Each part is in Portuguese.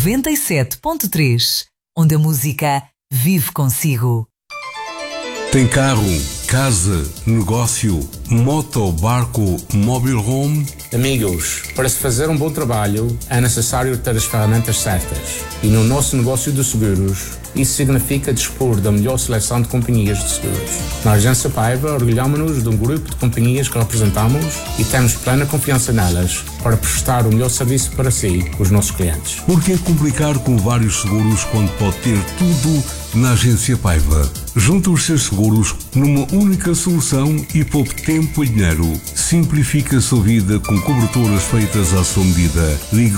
97.3, onde a música vive consigo. Tem carro, casa, negócio, moto, barco, mobile home? Amigos, para se fazer um bom trabalho é necessário ter as ferramentas certas. E no nosso negócio de seguros, isso significa dispor da melhor seleção de companhias de seguros. Na Agência Paiva, orgulhamos-nos de um grupo de companhias que representamos e temos plena confiança nelas para prestar o melhor serviço para si, os nossos clientes. Por que complicar com vários seguros quando pode ter tudo na Agência Paiva? Junte os seus seguros numa única solução e poupe tempo e dinheiro. Simplifique a sua vida com coberturas feitas à sua medida. Ligue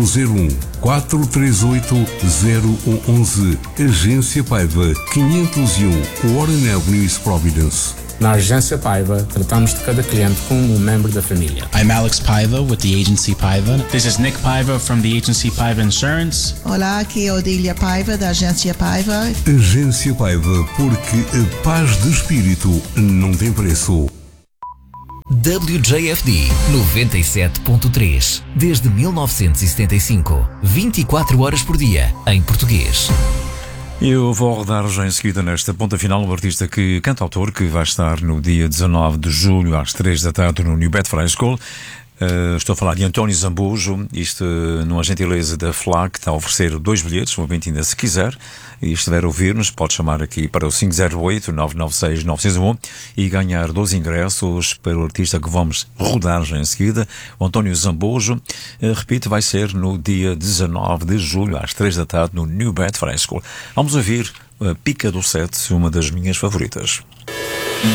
401-438-0111. Agência Paiva, 501 Warren Avenue, East Providence. Na Agência Paiva, tratamos de cada cliente como um membro da família. I'm Alex Paiva with the Agency Paiva. This is Nick Paiva from the Agency Paiva Insurance. Olá, aqui é Odília Paiva da Agência Paiva. Agência Paiva, porque a paz de espírito não tem preço. WJFD 97.3. Desde 1975. 24 horas por dia, em português. Eu vou rodar já em seguida nesta ponta final um artista cantautor que vai estar no dia 19 de julho às 3 da tarde no New Bedford High School. Estou a falar de António Zambujo, isto numa gentileza da FLAC, que está a oferecer 2 bilhetes, um ouvinte ainda se quiser, e estiver a ouvir-nos, pode chamar aqui para o 508-996-901 e ganhar 2 ingressos para o artista que vamos rodar já em seguida, o António Zambujo. Repito, vai ser no dia 19 de julho, às 3 da tarde, no New Bedford High School. Vamos ouvir a Pica do Sete, uma das minhas favoritas.